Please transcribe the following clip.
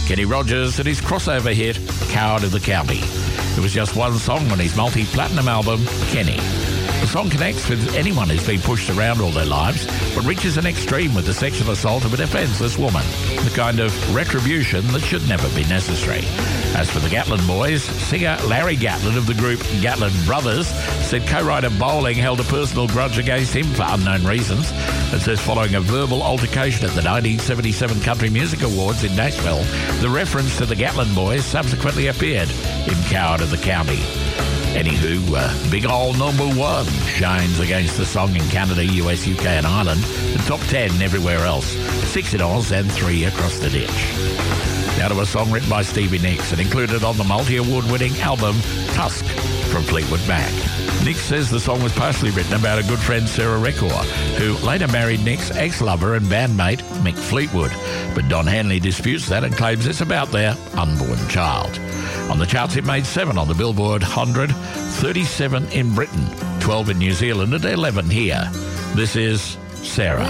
Kenny Rogers and his crossover hit, Coward of the County. It was just one song on his multi-platinum album, Kenny. The song connects with anyone who's been pushed around all their lives, but reaches an extreme with the sexual assault of a defenceless woman, the kind of retribution that should never be necessary. As for the Gatlin Boys, singer Larry Gatlin of the group Gatlin Brothers said co-writer Bowling held a personal grudge against him for unknown reasons. It says following a verbal altercation at the 1977 Country Music Awards in Nashville, the reference to the Gatlin Boys subsequently appeared in Coward of the County. Anywho, big old number one shines against the song in Canada, US, UK and Ireland, and top 10 everywhere else. 6 in Oz and 3 across the ditch. Now to a song written by Stevie Nicks and included on the multi-award-winning album Tusk from Fleetwood Mac. Nicks says the song was partially written about a good friend, Sarah Record, who later married Nick's ex-lover and bandmate, Mick Fleetwood. But Don Henley disputes that and claims it's about their unborn child. On the charts, it made 7 on the Billboard 100, 37 in Britain, 12 in New Zealand and 11 here. This is Sarah.